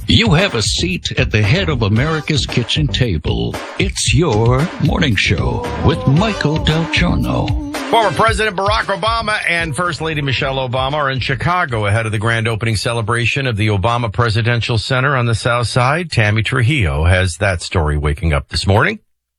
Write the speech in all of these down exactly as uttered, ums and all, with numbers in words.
You have a seat at the head of America's kitchen table. It's your morning show with Michael Del Giorno. Former President Barack Obama and First Lady Michelle Obama are in Chicago ahead of the grand opening celebration of the Obama Presidential Center on the South Side. Tammy Trujillo has that story waking up this morning.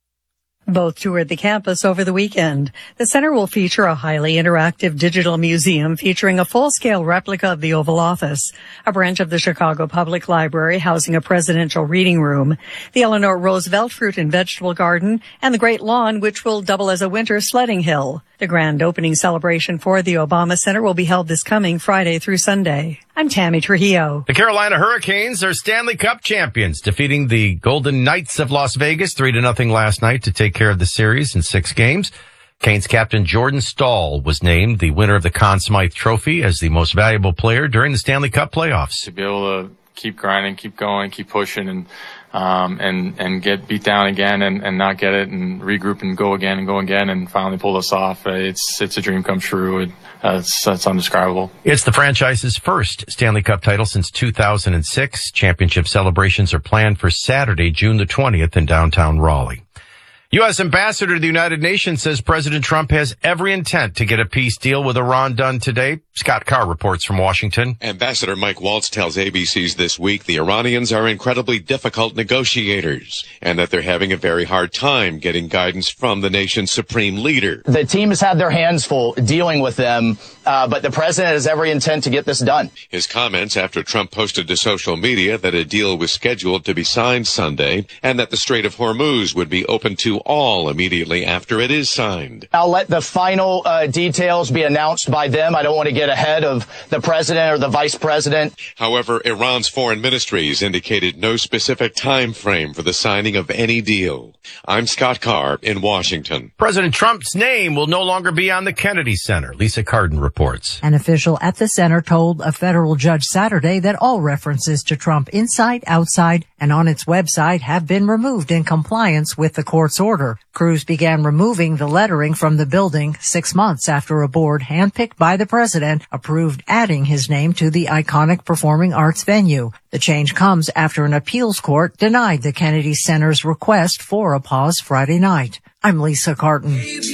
Both toured the campus over the weekend. The center will feature a highly interactive digital museum featuring a full-scale replica of the Oval Office, a branch of the Chicago Public Library housing a presidential reading room, the Eleanor Roosevelt Fruit and Vegetable Garden, and the Great Lawn, which will double as a winter sledding hill. The grand opening celebration for the Obama Center will be held this coming Friday through Sunday. I'm Tammy Trujillo. The Carolina Hurricanes are Stanley Cup champions, defeating the Golden Knights of Las Vegas three to nothing last night to take care of the series in six games. Canes captain Jordan Staal was named the winner of the Conn Smythe Trophy as the most valuable player during the Stanley Cup playoffs. To be able to keep grinding, keep going, keep pushing, and um and and get beat down again and, and not get it, and regroup and go again and go again and finally pull this off. It's it's a dream come true. It, uh, it's, it's undescribable. It's the franchise's first Stanley Cup title since two thousand six. Championship celebrations are planned for Saturday, June the twentieth in downtown Raleigh. U S Ambassador to the United Nations says President Trump has every intent to get a peace deal with Iran done today. Scott Carr reports from Washington. Ambassador Mike Waltz tells A B C's This Week the Iranians are incredibly difficult negotiators and that they're having a very hard time getting guidance from the nation's supreme leader. The team has had their hands full dealing with them, uh, but the president has every intent to get this done. His comments after Trump posted to social media that a deal was scheduled to be signed Sunday and that the Strait of Hormuz would be open to all immediately after it is signed. I'll let the final uh, details be announced by them. I don't want to get ahead of the president or the vice president. However, Iran's foreign ministries indicated no specific time frame for the signing of any deal. I'm Scott Carr in Washington. President Trump's name will no longer be on the Kennedy Center. Lisa Carden reports. An official at the center told a federal judge Saturday that all references to Trump inside, outside, and on its website have been removed in compliance with the court's order. Crews began removing the lettering from the building six months after a board handpicked by the president approved adding his name to the iconic performing arts venue. The change comes after an appeals court denied the Kennedy Center's request for a pause Friday night. I'm Lisa Carton.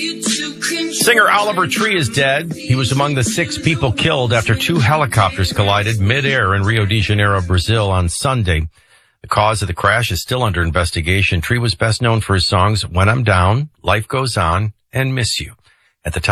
Singer Oliver Tree is dead. He was among the six people killed after two helicopters collided midair in Rio de Janeiro, Brazil on Sunday. The cause of the crash is still under investigation. Tree was best known for his songs When I'm Down, Life Goes On, and Miss You. At the time